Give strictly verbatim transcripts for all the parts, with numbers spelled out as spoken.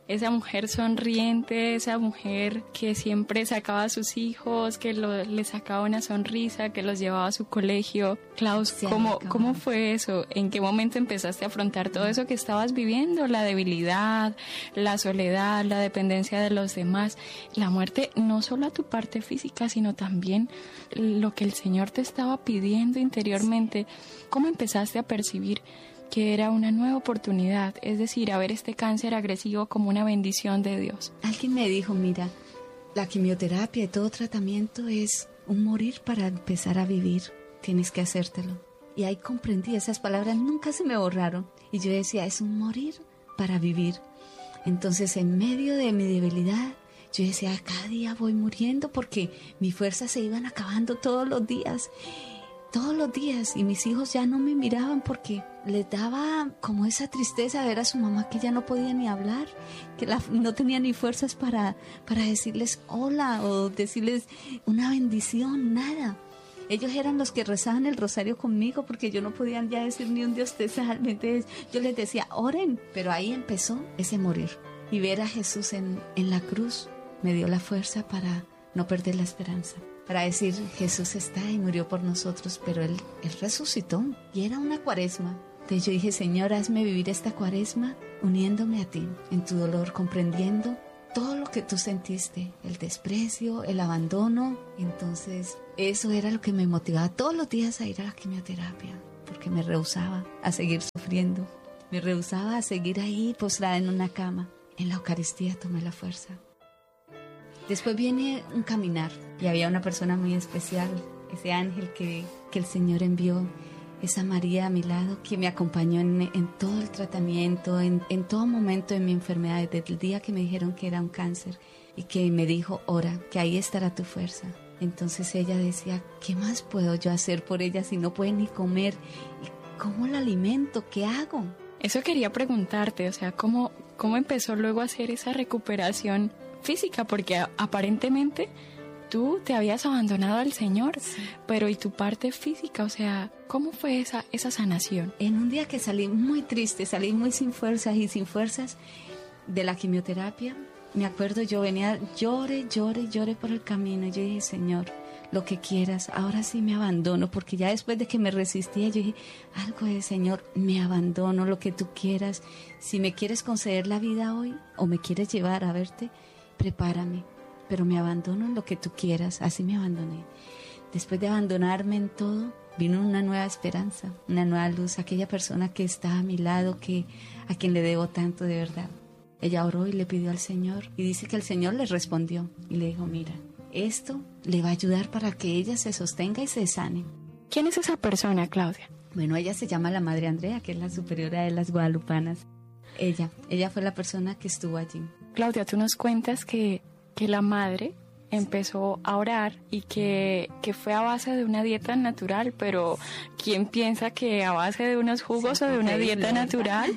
esa mujer sonriente, esa mujer que siempre sacaba a sus hijos, que lo, les sacaba una sonrisa, que los llevaba a su colegio. Klaus, ¿cómo, ¿cómo fue eso? ¿En qué momento empezaste a afrontar todo eso que estabas viviendo? La debilidad, la soledad, la dependencia de los demás, la muerte, no solo a tu parte física, sino también lo que el Señor te estaba pidiendo interiormente. ¿Cómo empezaste a percibir que era una nueva oportunidad, es decir, a ver este cáncer agresivo como una bendición de Dios? Alguien me dijo, mira, la quimioterapia y todo tratamiento es un morir para empezar a vivir, tienes que hacértelo. Y ahí comprendí, esas palabras nunca se me borraron. Y yo decía, es un morir para vivir. Entonces, en medio de mi debilidad, yo decía, cada día voy muriendo porque mis fuerzas se iban acabando todos los días. Todos los días, y mis hijos ya no me miraban porque les daba como esa tristeza ver a su mamá que ya no podía ni hablar, que la, no tenía ni fuerzas para, para decirles hola o decirles una bendición, nada. Ellos eran los que rezaban el rosario conmigo porque yo no podía ya decir ni un Dios te salve. Entonces yo les decía, oren, pero ahí empezó ese morir. Y ver a Jesús en, en la cruz me dio la fuerza para no perder la esperanza. Para decir, Jesús está y murió por nosotros, pero Él, Él resucitó. Y era una cuaresma. Entonces yo dije, Señor, hazme vivir esta cuaresma uniéndome a ti, en tu dolor, comprendiendo todo lo que tú sentiste, el desprecio, el abandono. Entonces eso era lo que me motivaba todos los días a ir a la quimioterapia, porque me rehusaba a seguir sufriendo. Me rehusaba a seguir ahí postrada en una cama. En la Eucaristía tomé la fuerza. Después viene un caminar y había una persona muy especial, ese ángel que, que el Señor envió, esa María a mi lado que me acompañó en, en todo el tratamiento, en, en todo momento de mi enfermedad, desde el día que me dijeron que era un cáncer y que me dijo, ora, que ahí estará tu fuerza. Entonces ella decía, ¿qué más puedo yo hacer por ella si no puede ni comer? ¿Y cómo la alimento? ¿Qué hago? Eso quería preguntarte, o sea, ¿cómo, cómo empezó luego a hacer esa recuperación física? Porque aparentemente tú te habías abandonado al Señor, sí. Pero ¿y tu parte física? O sea, ¿cómo fue esa, esa sanación? En un día que salí muy triste, salí muy sin fuerzas y sin fuerzas de la quimioterapia, me acuerdo yo venía, llore, llore, llore por el camino. Yo dije, Señor, lo que quieras, ahora sí me abandono, porque ya después de que me resistía, yo dije, algo de Señor, me abandono, lo que tú quieras. Si me quieres conceder la vida hoy o me quieres llevar a verte, prepárame, pero me abandono en lo que tú quieras. Así me abandoné. Después de abandonarme en todo, vino una nueva esperanza, una nueva luz, aquella persona que está a mi lado, que a quien le debo tanto, de verdad. Ella oró y le pidió al Señor, y dice que el Señor le respondió y le dijo, mira, esto le va a ayudar para que ella se sostenga y se sane. ¿Quién es esa persona, Claudia? Bueno, ella se llama la Madre Andrea, que es la superiora de las guadalupanas. Ella, ella fue la persona que estuvo allí. Claudia, tú nos cuentas que, que la madre empezó a orar y que, que fue a base de una dieta natural, pero ¿quién piensa que a base de unos jugos sí, o de una dieta natural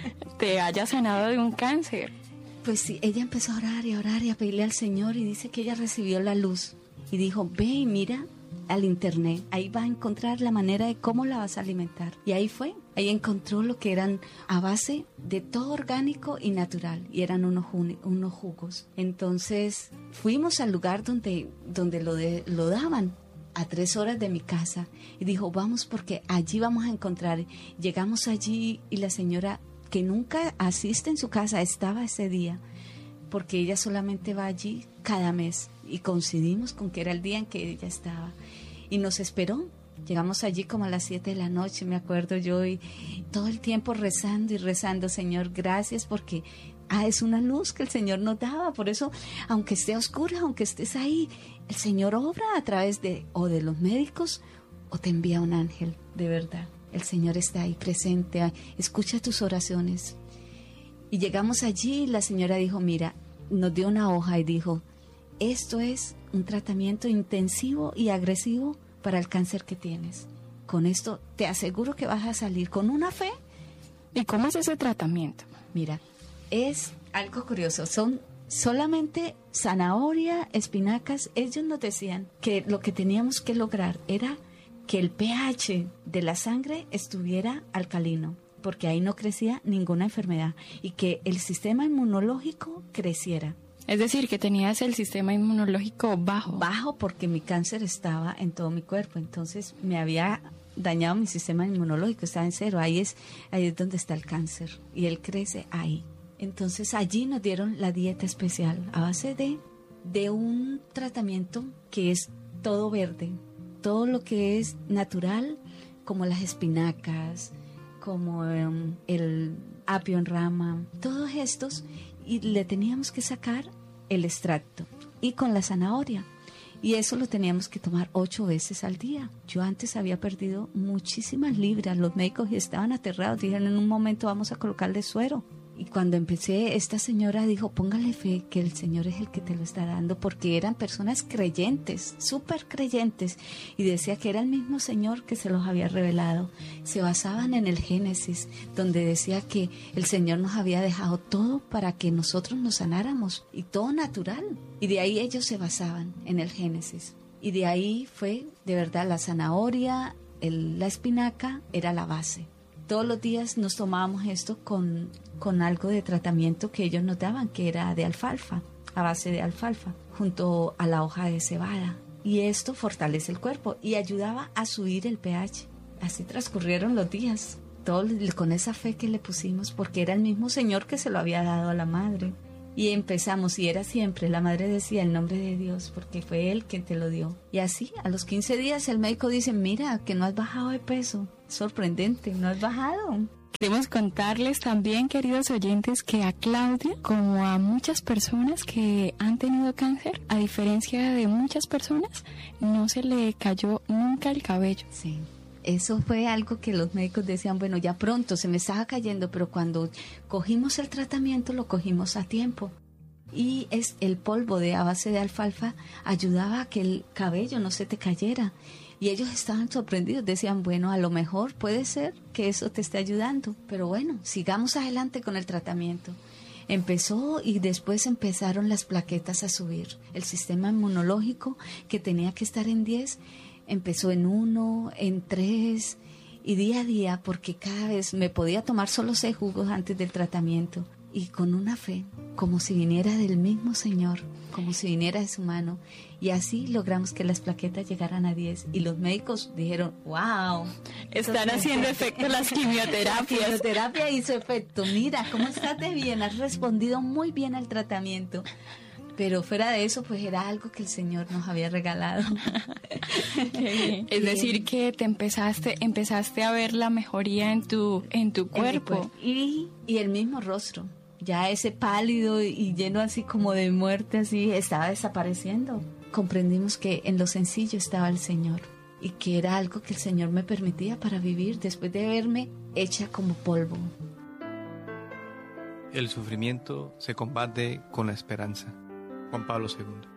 te haya sanado de un cáncer? Pues sí, ella empezó a orar y a orar y a pedirle al Señor, y dice que ella recibió la luz y dijo, ve y mira al internet, ahí va a encontrar la manera de cómo la vas a alimentar. Y ahí fue, ahí encontró lo que eran a base de todo orgánico y natural, y eran unos, unos jugos. Entonces fuimos al lugar donde, donde lo, de, lo daban, a tres horas de mi casa, y dijo, vamos porque allí vamos a encontrar. Llegamos allí y la señora, que nunca asiste en su casa, estaba ese día, porque ella solamente va allí cada mes, y coincidimos con que era el día en que ella estaba, y nos esperó. Llegamos allí como a las siete de la noche, me acuerdo yo, y todo el tiempo rezando y rezando, Señor, gracias, porque ah, es una luz que el Señor nos daba. Por eso, aunque esté oscura, aunque estés ahí, el Señor obra a través de o de los médicos, o te envía un ángel, de verdad. El Señor está ahí presente, escucha tus oraciones. Y llegamos allí y la señora dijo, mira, nos dio una hoja y dijo, esto es un tratamiento intensivo y agresivo para el cáncer que tienes. Con esto te aseguro que vas a salir con una fe. ¿Y cómo es ese tratamiento? Mira, es algo curioso, son solamente zanahoria, espinacas. Ellos nos decían que lo que teníamos que lograr era que el pH de la sangre estuviera alcalino, porque ahí no crecía ninguna enfermedad y que el sistema inmunológico creciera. Es decir, que tenías el sistema inmunológico bajo. Bajo porque mi cáncer estaba en todo mi cuerpo, entonces me había dañado mi sistema inmunológico, estaba en cero, ahí es, ahí es donde está el cáncer y él crece ahí. Entonces allí nos dieron la dieta especial a base de, de un tratamiento que es todo verde, todo lo que es natural, como las espinacas, como um, el apio en rama, todos estos, y le teníamos que sacar el extracto, y con la zanahoria, y eso lo teníamos que tomar ocho veces al día. Yo antes había perdido muchísimas libras, los médicos estaban aterrados, dijeron en un momento vamos a colocarle suero. Y cuando empecé, esta señora dijo, póngale fe que el Señor es el que te lo está dando, porque eran personas creyentes, súper creyentes, y decía que era el mismo Señor que se los había revelado. Se basaban en el Génesis, donde decía que el Señor nos había dejado todo para que nosotros nos sanáramos, y todo natural. Y de ahí ellos se basaban en el Génesis. Y de ahí fue, de verdad, la zanahoria, el, la espinaca, era la base. Todos los días nos tomábamos esto con, con algo de tratamiento que ellos nos daban, que era de alfalfa, a base de alfalfa, junto a la hoja de cebada. Y esto fortalece el cuerpo y ayudaba a subir el pH. Así transcurrieron los días, todos con esa fe que le pusimos, porque era el mismo Señor que se lo había dado a la madre. Y empezamos, y era siempre, la madre decía el nombre de Dios, porque fue Él quien te lo dio. Y así, a los quince días, el médico dice, mira, que no has bajado de peso. Sorprendente, no has bajado. Queremos contarles también, queridos oyentes, que a Claudia, como a muchas personas que han tenido cáncer, a diferencia de muchas personas, no se le cayó nunca el cabello. Sí. Eso fue algo que los médicos decían, bueno, ya pronto se me estaba cayendo, pero cuando cogimos el tratamiento lo cogimos a tiempo. Y es el polvo de a base de alfalfa ayudaba a que el cabello no se te cayera. Y ellos estaban sorprendidos, decían, bueno, a lo mejor puede ser que eso te esté ayudando, pero bueno, sigamos adelante con el tratamiento. Empezó y después empezaron las plaquetas a subir. El sistema inmunológico, que tenía que estar en diez, empezó en uno, en tres, y día a día, porque cada vez me podía tomar solo seis jugos antes del tratamiento, y con una fe, como si viniera del mismo Señor, como si viniera de su mano, y así logramos que las plaquetas llegaran a diez, y los médicos dijeron, wow, están haciendo efecto las quimioterapias. La quimioterapia hizo efecto, mira, cómo estás de bien, has respondido muy bien al tratamiento. Pero fuera de eso, pues era algo que el Señor nos había regalado. Qué bien. Es decir, que te empezaste, empezaste a ver la mejoría en tu, en tu cuerpo. En mi cuerpo. Y, y el mismo rostro, ya ese pálido y lleno así como de muerte, así, estaba desapareciendo. Comprendimos que en lo sencillo estaba el Señor y que era algo que el Señor me permitía para vivir después de verme hecha como polvo. El sufrimiento se combate con la esperanza. Juan Pablo segundo.